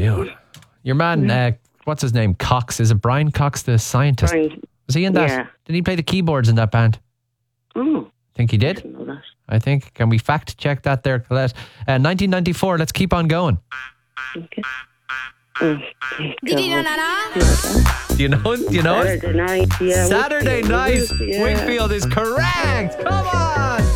June. Your man, what's his name? Cox. Is it Brian Cox, the scientist? Was he in that? Yeah. Did he play the keyboards in that band? Oh. Think he did? I didn't know that. I think. Can we fact check that there, Colette? 1994. Let's keep on going. Okay. Oh, Do you know? Do you know it? Saturday night, yeah. Saturday night. Yeah. Wakefield is correct. Come on.